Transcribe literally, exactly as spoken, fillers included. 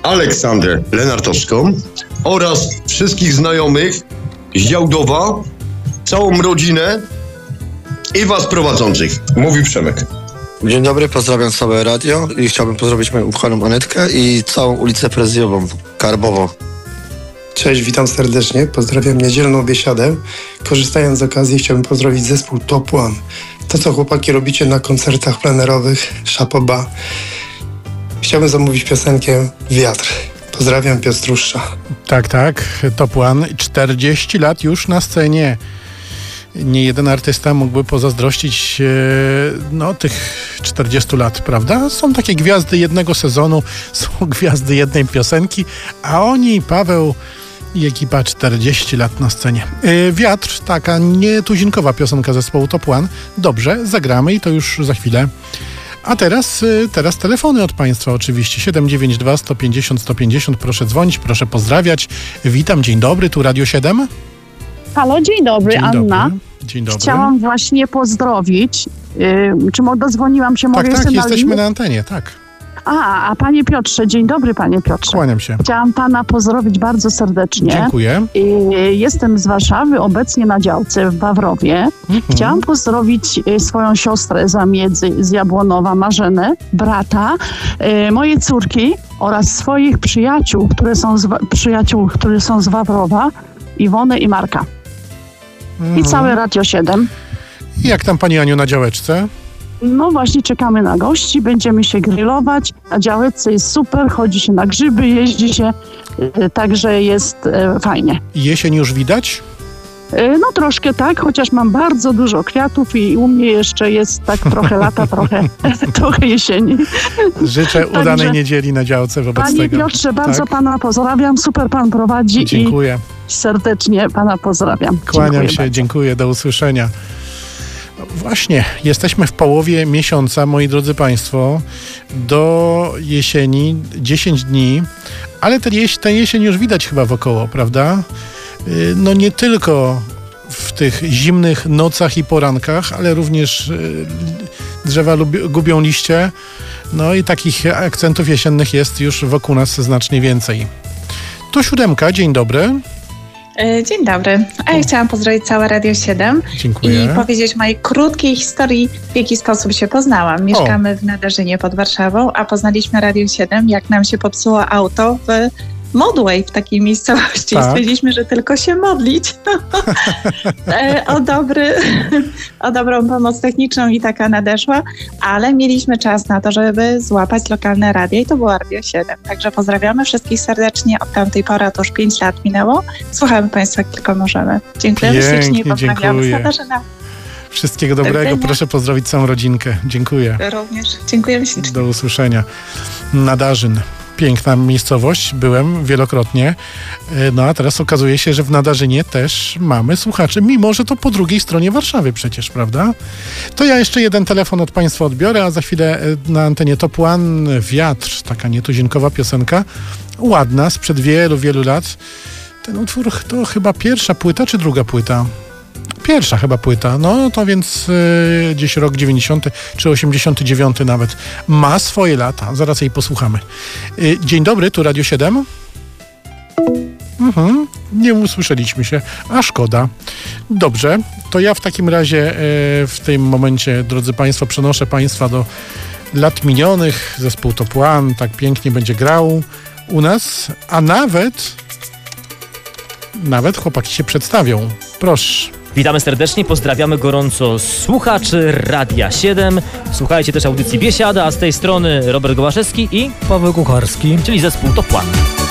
Aleksandrę Lenartowską oraz wszystkich znajomych z Działdowa, całą rodzinę i was prowadzących. Mówi Przemek. Dzień dobry, pozdrawiam całe radio i chciałbym pozdrowić moją ukochaną Anetkę i całą ulicę Prezjową, Karbowo. Cześć, witam serdecznie, pozdrawiam niedzielną biesiadę. Korzystając z okazji chciałbym pozdrowić zespół Top One. To, co chłopaki robicie na koncertach plenerowych, szapoba. Chciałbym zamówić piosenkę Wiatr. Pozdrawiam, Piotr Truszcza. Tak, tak, Top One. czterdzieści lat już na scenie. Nie jeden artysta mógłby pozazdrościć no, tych czterdziestu lat, prawda? Są takie gwiazdy jednego sezonu, są gwiazdy jednej piosenki, a oni, Paweł i ekipa, czterdzieści lat na scenie. Wiatr, taka nietuzinkowa piosenka zespołu Top One. Dobrze, zagramy i to już za chwilę. A teraz, teraz telefony od Państwa oczywiście. siedem dziewięć dwa, sto pięćdziesiąt, sto pięćdziesiąt. Proszę dzwonić, proszę pozdrawiać. Witam, dzień dobry, tu Radio siedem. Halo, dzień dobry, Dzień Anna. Dobry. Dzień dobry. Chciałam właśnie pozdrowić. Yy, czy mo- dozwoniłam się? Tak, mogę tak, na jesteśmy linii? na antenie, tak. A, a panie Piotrze, dzień dobry panie Piotrze. Kłaniam się. Chciałam pana pozdrowić bardzo serdecznie. Dziękuję. Yy, jestem z Warszawy, obecnie na działce w Wawrowie. Mhm. Chciałam pozdrowić yy, swoją siostrę z Amiedzy, z Jabłonowa, Marzenę, brata, yy, moje córki oraz swoich przyjaciół, które są z, Wa- przyjaciół, które są z Wawrowa, Iwonę i Marka. Mhm. I całe Radio siedem. Jak tam pani Aniu na działeczce? No właśnie czekamy na gości, będziemy się grillować, na działeczce jest super, chodzi się na grzyby, jeździ się, y, także jest y, fajnie. Jesień już widać? Y, no troszkę tak, chociaż mam bardzo dużo kwiatów i u mnie jeszcze jest tak trochę lata, trochę, trochę jesieni. Życzę Także, udanej niedzieli na działce wobec Panie tego. Piotrze, bardzo tak? pana pozdrawiam, super pan prowadzi. Dziękuję. I serdecznie pana pozdrawiam. Kłaniam dziękuję się, bardzo. dziękuję, do usłyszenia. Właśnie, jesteśmy w połowie miesiąca, moi drodzy Państwo, do jesieni, dziesięć dni, ale tę jeś- tę jesień już widać chyba wokoło, prawda? Yy, No nie tylko w tych zimnych nocach i porankach, ale również yy, drzewa lubi- gubią liście, no i takich akcentów jesiennych jest już wokół nas znacznie więcej. Tu siódemka, dzień dobry. Dzień dobry. A ja chciałam pozdrowić całe Radio siedem Dziękuję. i powiedzieć mojej krótkiej historii, w jaki sposób się poznałam. Mieszkamy o. w Nadarzynie pod Warszawą, a poznaliśmy Radio siedem, jak nam się popsuło auto w Modłej, w takiej miejscowości. Tak. Stwierdziliśmy, że tylko się modlić o, dobry, o dobrą pomoc techniczną i taka nadeszła, ale mieliśmy czas na to, żeby złapać lokalne radio i to było Radio siedem. Także pozdrawiamy wszystkich serdecznie. Od tamtej pory to już pięć lat minęło. Słuchamy Państwa, jak tylko możemy. Dziękujemy ślicznie i pozdrawiamy z Nadarzyna. Wszystkiego dobrego. Proszę pozdrowić całą rodzinkę. Dziękuję. Również. Dziękujemy ślicznie. Do usłyszenia. Nadarzyn. Piękna miejscowość, byłem wielokrotnie, no a teraz okazuje się, że w Nadarzynie też mamy słuchaczy, mimo że to po drugiej stronie Warszawy przecież, prawda? To ja jeszcze jeden telefon od Państwa odbiorę, a za chwilę na antenie Top One Wiatr, taka nietuzinkowa piosenka, ładna, sprzed wielu, wielu lat. Ten utwór to chyba pierwsza płyta, czy druga płyta? Pierwsza chyba płyta, no to więc yy, gdzieś rok dziewięćdziesiąty czy osiemdziesiąty dziewiąty nawet. Ma swoje lata, zaraz jej posłuchamy. Yy, dzień dobry, tu Radio siedem. Mhm, nie usłyszeliśmy się, a szkoda. Dobrze, to ja w takim razie yy, w tym momencie, drodzy Państwo, przenoszę Państwa do lat minionych. Zespół Top One tak pięknie będzie grał u nas, a nawet nawet chłopaki się przedstawią. Proszę. Witamy serdecznie, pozdrawiamy gorąco słuchaczy Radia siedem. Słuchajcie też audycji Biesiada, a z tej strony Robert Gołaszewski i Paweł Kucharski, czyli zespół Top One.